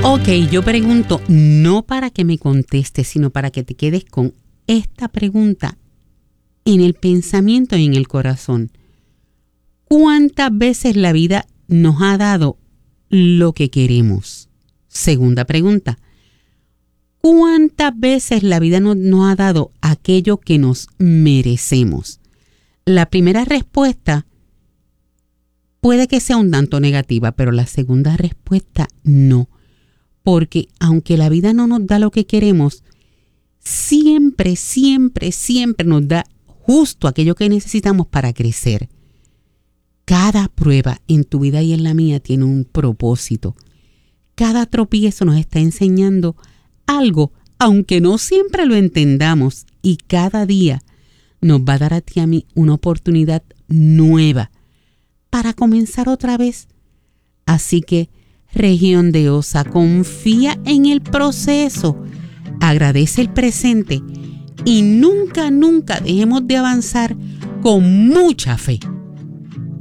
Ok, yo pregunto no para que me contestes, sino para que te quedes con esta pregunta en el pensamiento y en el corazón. ¿Cuántas veces la vida nos ha dado lo que queremos? Segunda pregunta. ¿Cuántas veces la vida nos ha dado aquello que nos merecemos? La primera respuesta puede que sea un tanto negativa, pero la segunda respuesta no. Porque aunque la vida no nos da lo que queremos, siempre, siempre, siempre nos da justo aquello que necesitamos para crecer. Cada prueba en tu vida y en la mía tiene un propósito. Cada tropiezo nos está enseñando algo, aunque no siempre lo entendamos, y cada día nos va a dar a ti y a mí una oportunidad nueva para comenzar otra vez. Así que, región de Osa, confía en el proceso, agradece el presente y nunca, nunca dejemos de avanzar con mucha fe.